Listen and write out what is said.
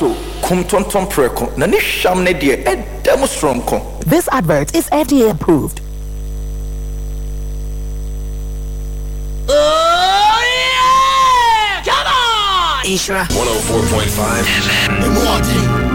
so kum tonton preko na ne hwam ne de edem stronko. This advert is FDA approved. Oh yeah! Come on! Isra 104.5 FM.